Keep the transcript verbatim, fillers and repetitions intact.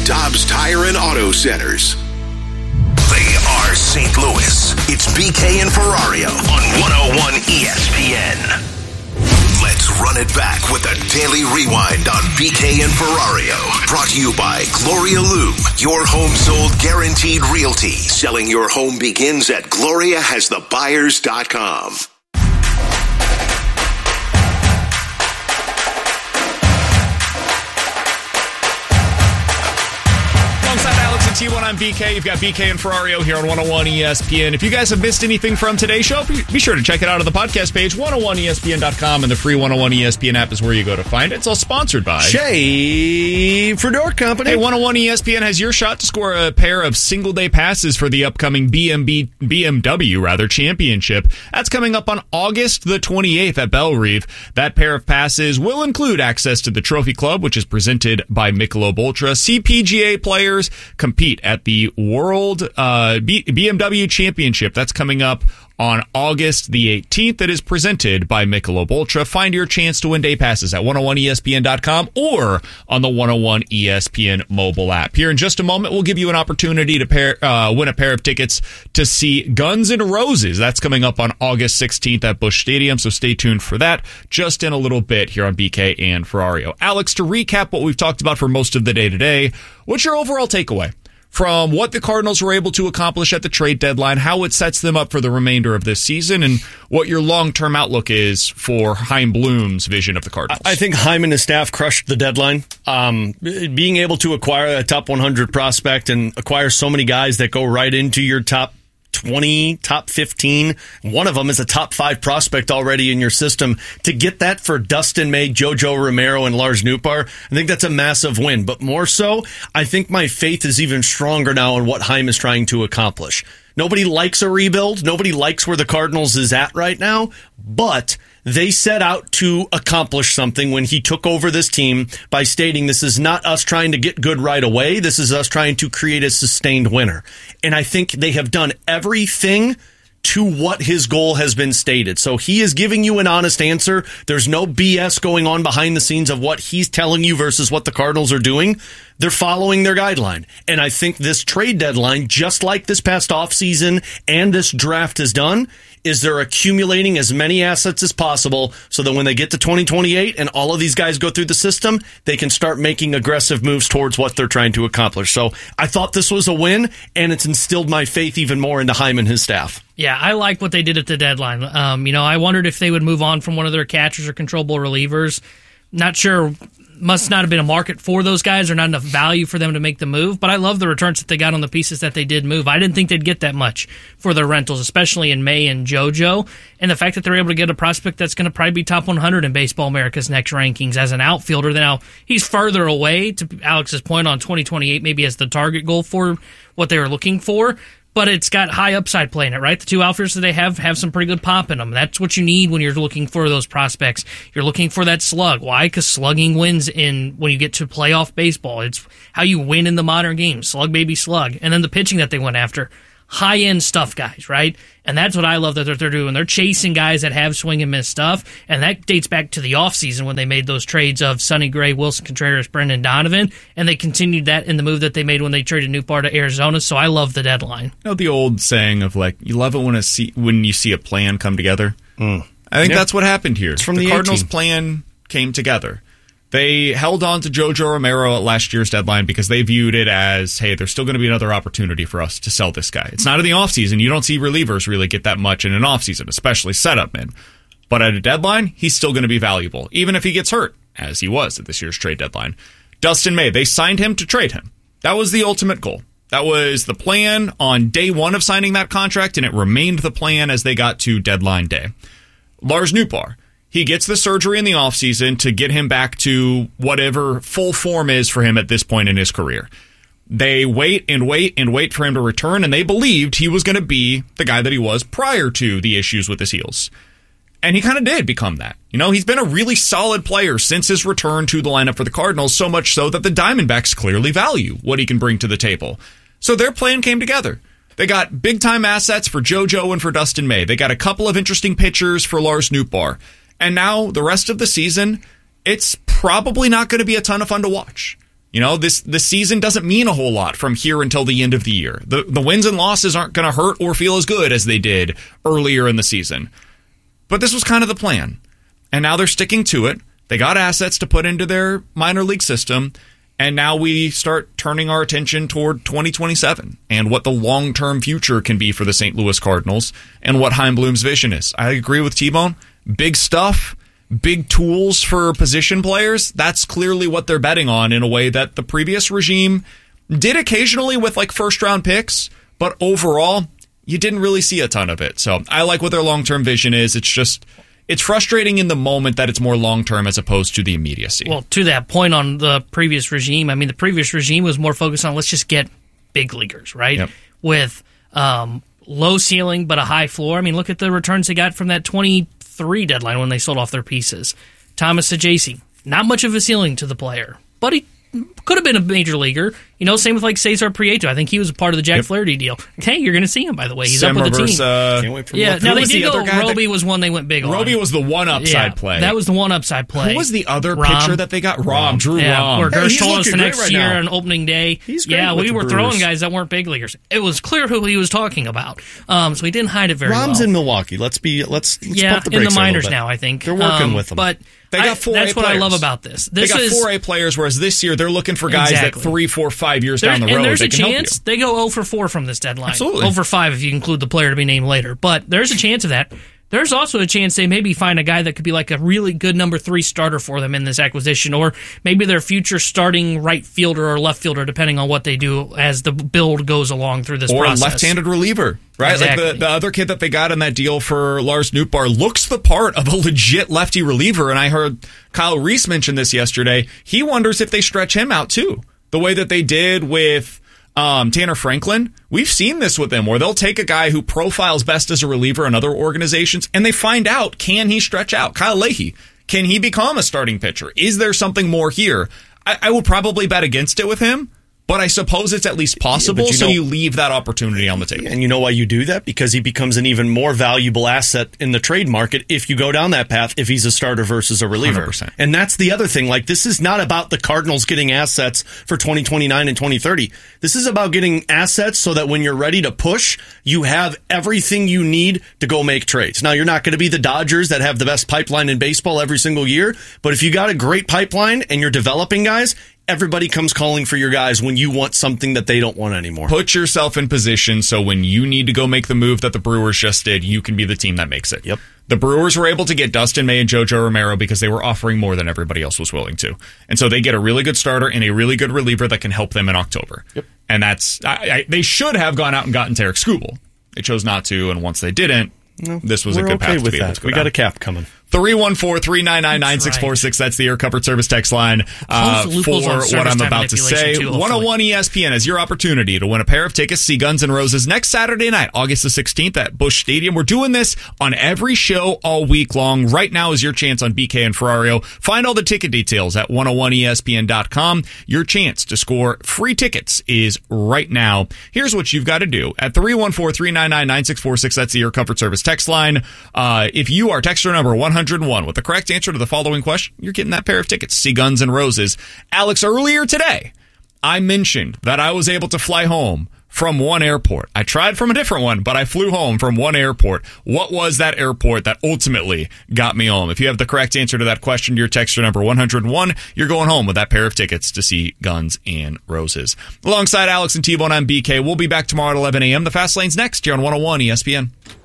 Dobbs Tire and Auto Centers. They are Saint Louis. It's B K and Ferrario on one oh one E S P N. Let's run it back with a daily rewind on B K and Ferrario. Brought to you by Gloria Loom, your home sold guaranteed realty. Selling your home begins at gloria has the buyers dot com. T one, I'm B K. You've got B K and Ferrario here on one oh one E S P N. If you guys have missed anything from today's show, be sure to check it out on the podcast page, one oh one E S P N dot com, and the free one oh one E S P N app is where you go to find it. It's all sponsored by Schaefer Door Company. Hey, one oh one E S P N has your shot to score a pair of single-day passes for the upcoming B M B, B M W rather championship. That's coming up on August the twenty-eighth at Bellerive. That pair of passes will include access to the Trophy Club, which is presented by Michelob Ultra. C P G A players compete at the World uh, B- BMW Championship. That's coming up on August the eighteenth. That is presented by Michelob Ultra. Find your chance to win day passes at one oh one E S P N dot com or on the one oh one E S P N mobile app. Here in just a moment, we'll give you an opportunity to pair, uh, win a pair of tickets to see Guns N' Roses. That's coming up on August sixteenth at Busch Stadium, so stay tuned for that just in a little bit here on B K and Ferrario. Alex, to recap what we've talked about for most of the day today, what's your overall takeaway from what the Cardinals were able to accomplish at the trade deadline, how it sets them up for the remainder of this season, and what your long-term outlook is for Chaim Bloom's vision of the Cardinals? I think Chaim and his staff crushed the deadline. Um, being able to acquire a top one hundred prospect and acquire so many guys that go right into your top twenty, top fifteen. One of them is a top five prospect already in your system. To get that for Dustin May, JoJo Romero, and Lars Nootbaar, I think that's a massive win. But more so, I think my faith is even stronger now in what Chaim is trying to accomplish. Nobody likes a rebuild. Nobody likes where the Cardinals is at right now. But they set out to accomplish something when he took over this team by stating this is not us trying to get good right away. This is us trying to create a sustained winner. And I think they have done everything to what his goal has been stated. So he is giving you an honest answer. There's no B S going on behind the scenes of what he's telling you versus what the Cardinals are doing. They're following their guideline. And I think this trade deadline, just like this past offseason and this draft has done, is they're accumulating as many assets as possible so that when they get to twenty twenty-eight and all of these guys go through the system, they can start making aggressive moves towards what they're trying to accomplish. So I thought this was a win, and it's instilled my faith even more into Chaim and his staff. Yeah, I like what they did at the deadline. Um, you know, I wondered if they would move on from one of their catchers or controllable relievers. Not sure. Must not have been a market for those guys or not enough value for them to make the move, but I love the returns that they got on the pieces that they did move. I didn't think they'd get that much for their rentals, especially in May and JoJo, and the fact that they're able to get a prospect that's going to probably be top one hundred in Baseball America's next rankings as an outfielder. Now, he's further away, to Alex's point, on twenty twenty-eight maybe as the target goal for what they were looking for, but it's got high upside play in it, right? The two outfielders that they have have some pretty good pop in them. That's what you need when you're looking for those prospects. You're looking for that slug. Why? Because slugging wins in when you get to playoff baseball. It's how you win in the modern game. Slug, baby, slug. And then the pitching that they went after. High-end stuff, guys, right? And that's what I love that they're doing. They're chasing guys that have swing and miss stuff, and that dates back to the offseason when they made those trades of Sonny Gray, Wilson Contreras, Brendan Donovan, and they continued that in the move that they made when they traded Nootbaar to Arizona, so I love the deadline. You know the old saying of, like, you love it when, a see, when you see a plan come together? Mm. I think yeah. that's what happened here. It's from the, the Cardinals' plan came together. They held on to JoJo Romero at last year's deadline because they viewed it as, hey, there's still going to be another opportunity for us to sell this guy. It's not in the offseason. You don't see relievers really get that much in an offseason, especially setup men. But at a deadline, he's still going to be valuable, even if he gets hurt, as he was at this year's trade deadline. Dustin May, they signed him to trade him. That was the ultimate goal. That was the plan on day one of signing that contract, and it remained the plan as they got to deadline day. Lars Nootbaar. He gets the surgery in the offseason to get him back to whatever full form is for him at this point in his career. They wait and wait and wait for him to return, and they believed he was going to be the guy that he was prior to the issues with his heels. And he kind of did become that. You know, he's been a really solid player since his return to the lineup for the Cardinals, so much so that the Diamondbacks clearly value what he can bring to the table. So their plan came together. They got big-time assets for JoJo and for Dustin May. They got a couple of interesting pitchers for Lars Nootbaar. And now, the rest of the season, it's probably not going to be a ton of fun to watch. You know, this the season doesn't mean a whole lot from here until the end of the year. The the wins and losses aren't going to hurt or feel as good as they did earlier in the season. But this was kind of the plan. And now they're sticking to it. They got assets to put into their minor league system. And now we start turning our attention toward twenty twenty-seven and what the long-term future can be for the Saint Louis Cardinals and what Chaim Bloom's vision is. I agree with T-Bone. Big stuff. Big tools for position players, that's clearly what they're betting on in a way that the previous regime did occasionally with like first round picks, but overall, you didn't really see a ton of it. So I like what their long-term vision is. It's just, it's frustrating in the moment that it's more long-term as opposed to the immediacy. Well, to that point on the previous regime, I mean, the previous regime was more focused on let's just get big leaguers, right? Yep. With um, low ceiling but a high floor. I mean, look at the returns they got from that twenty three deadline when they sold off their pieces. Thomas Saggese, not much of a ceiling to the player, but he could have been a major leaguer. You know, same with like Cesar Prieto. I think he was a part of the Jack yep. Flaherty deal. Hey, you're going to see him, by the way. He's Sam up with Rivers, the team. Uh, Can't wait for yeah, Who now they was did the go. other Roby that, was one they went big on. Roby was the one upside yeah, play. That was the one upside play. Who was the other Rom. pitcher that they got? Rom, Drew yeah, Rom. Or Gersh Hey, told us the next right year now. on opening day. He's great yeah, with we the were Brewers. throwing guys that weren't big leaguers. It was clear who he was talking about. Um, so he didn't hide it very Rom's well. in Milwaukee. Let's be let's, let's yeah, pump the in brakes the a little minors bit. now, I think. They're working um, with them. But They got I, four A that's what I players. love about this. They This got is four A players, whereas this year they're looking for guys Exactly. that three, four, five years There- down the road and there's they a can help chance you. they go zero for four from this deadline. Absolutely. zero for five if you include the player to be named later. But there's a chance of that. There's also a chance they maybe find a guy that could be like a really good number three starter for them in this acquisition, or maybe their future starting right fielder or left fielder, depending on what they do as the build goes along through this Or process. a left-handed reliever, right? Exactly. Like the, the other kid that they got in that deal for Lars Nootbaar looks the part of a legit lefty reliever, and I heard Kyle Reese mention this yesterday. He wonders if they stretch him out too, the way that they did with Um, Tanner Franklin. We've seen this with them where they'll take a guy who profiles best as a reliever in other organizations and they find out, can he stretch out? Kyle Leahy, can he become a starting pitcher? Is there something more here? I, I would probably bet against it with him, but I suppose it's at least possible, Yeah, you so know- you leave that opportunity on the table. And you know why you do that? Because he becomes an even more valuable asset in the trade market if you go down that path, if he's a starter versus a reliever. one hundred percent. And that's the other thing. Like, this is not about the Cardinals getting assets for twenty twenty-nine and twenty thirty. This is about getting assets so that when you're ready to push, you have everything you need to go make trades. Now, you're not going to be the Dodgers that have the best pipeline in baseball every single year, but if you got a great pipeline and you're developing guys, everybody comes calling for your guys when you want something that they don't want anymore. Put yourself in position so when you need to go make the move that the Brewers just did, you can be the team that makes it. Yep. The Brewers were able to get Dustin May and JoJo Romero because they were offering more than everybody else was willing to. And so they get a really good starter and a really good reliever that can help them in October. Yep. And that's, I, I, they should have gone out and gotten Tarek Skubal. They chose not to, and once they didn't, no, this was a We're good okay path with to be able that. to go We down. got a cap coming. three one four, three nine nine, nine six four six. That's the Air Covered Service text line uh, Close the for loopholes on what service I'm time about to say. manipulation, too, hopefully. one oh one E S P N is your opportunity to win a pair of tickets to see Guns N' Roses next Saturday night, August the sixteenth at Busch Stadium. We're doing this on every show all week long. Right now is your chance on B K and Ferrario. Find all the ticket details at one oh one E S P N dot com. Your chance to score free tickets is right now. Here's what you've got to do. At three one four, three nine nine, nine six four six, that's the Air Comfort Service text line. Uh, if you are texter number one hundred one with the correct answer to the following question, you're getting that pair of tickets to see Guns N' Roses. Alex, earlier today, I mentioned that I was able to fly home from one airport. I tried from a different one, but I flew home from one airport. What was that airport that ultimately got me home? If you have the correct answer to that question, your texter number one hundred one, you're going home with that pair of tickets to see Guns N' Roses. Alongside Alex and T-Bone, I'm B K. We'll be back tomorrow at eleven a.m. The Fast Lane's next here on one oh one E S P N.